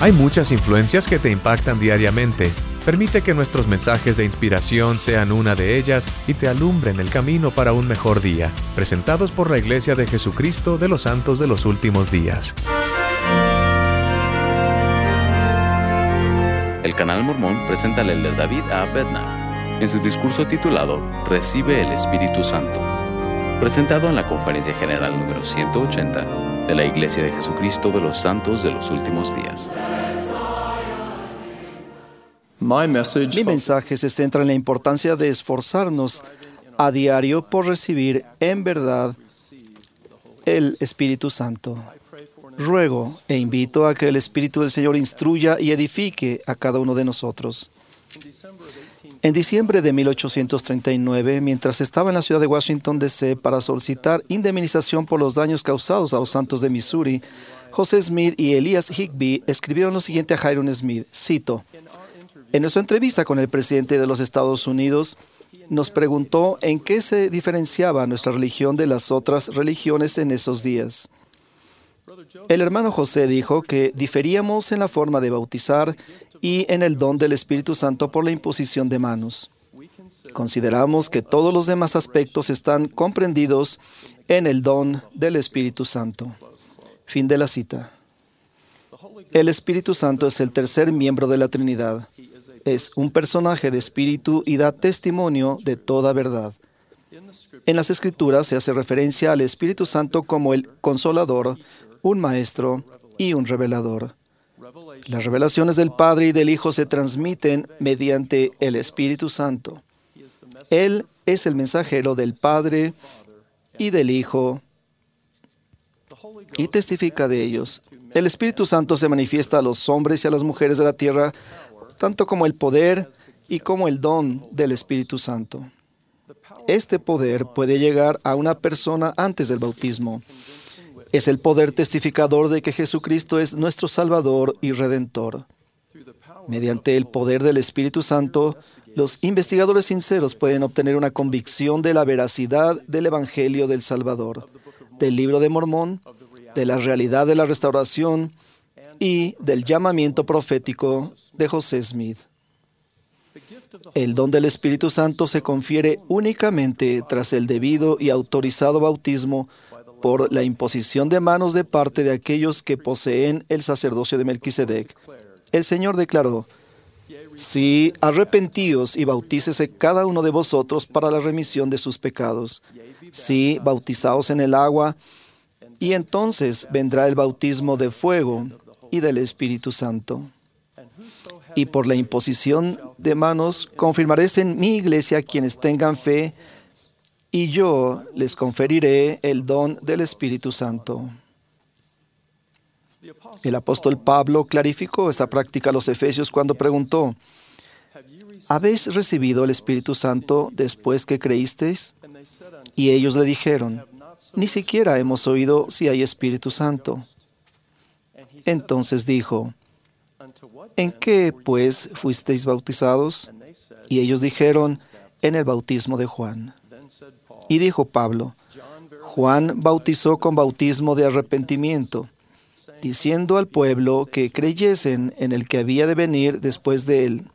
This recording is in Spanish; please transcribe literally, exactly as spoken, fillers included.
Hay muchas influencias que te impactan diariamente. Permite que nuestros mensajes de inspiración sean una de ellas y te alumbren el camino para un mejor día. Presentados por la Iglesia de Jesucristo de los Santos de los Últimos Días. El Canal Mormón presenta al elder David A. Bednar en su discurso titulado Recibe el Espíritu Santo, presentado en la Conferencia General número ciento ochenta de la Iglesia de Jesucristo de los Santos de los Últimos Días. Mi mensaje se centra en la importancia de esforzarnos a diario por recibir en verdad el Espíritu Santo. Ruego e invito a que el Espíritu del Señor instruya y edifique a cada uno de nosotros. En diciembre de mil ochocientos treinta y nueve, mientras estaba en la ciudad de Washington, D C para solicitar indemnización por los daños causados a los Santos de Missouri, José Smith y Elias Higbee escribieron lo siguiente a Hyrum Smith, cito: en nuestra entrevista con el presidente de los Estados Unidos, nos preguntó en qué se diferenciaba nuestra religión de las otras religiones en esos días. El hermano José dijo que diferíamos en la forma de bautizar y en el don del Espíritu Santo por la imposición de manos. Consideramos que todos los demás aspectos están comprendidos en el don del Espíritu Santo. Fin de la cita. El Espíritu Santo es el tercer miembro de la Trinidad. Es un personaje de espíritu y da testimonio de toda verdad. En las Escrituras se hace referencia al Espíritu Santo como el Consolador, un Maestro y un Revelador. Las revelaciones del Padre y del Hijo se transmiten mediante el Espíritu Santo. Él es el mensajero del Padre y del Hijo y testifica de ellos. El Espíritu Santo se manifiesta a los hombres y a las mujeres de la tierra, tanto como el poder y como el don del Espíritu Santo. Este poder puede llegar a una persona antes del bautismo. Es el poder testificador de que Jesucristo es nuestro Salvador y Redentor. Mediante el poder del Espíritu Santo, los investigadores sinceros pueden obtener una convicción de la veracidad del Evangelio del Salvador, del Libro de Mormón, de la realidad de la restauración y del llamamiento profético de José Smith. El don del Espíritu Santo se confiere únicamente tras el debido y autorizado bautismo por la imposición de manos de parte de aquellos que poseen el sacerdocio de Melquisedec. El Señor declaró: sí, arrepentíos y bautícese cada uno de vosotros para la remisión de sus pecados. Sí, bautizaos en el agua, y entonces vendrá el bautismo de fuego y del Espíritu Santo. Y por la imposición de manos confirmaréis en mi iglesia quienes tengan fe, y yo les conferiré el don del Espíritu Santo. El apóstol Pablo clarificó esta práctica a los efesios cuando preguntó: ¿habéis recibido el Espíritu Santo después que creísteis? Y ellos le dijeron: ni siquiera hemos oído si hay Espíritu Santo. Entonces dijo: ¿en qué, pues, fuisteis bautizados? Y ellos dijeron: en el bautismo de Juan. Y dijo Pablo: Juan bautizó con bautismo de arrepentimiento, diciendo al pueblo que creyesen en el que había de venir después de él,